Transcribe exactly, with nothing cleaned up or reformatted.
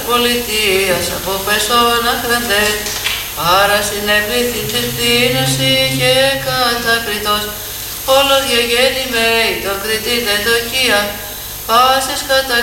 πολιτείας από πεσόν αχραντέ, άρα συνευλήθη της κτήνωση και κατακριτός, όλο διαγέννη με το κριτήτε δοκία, πάσες κατά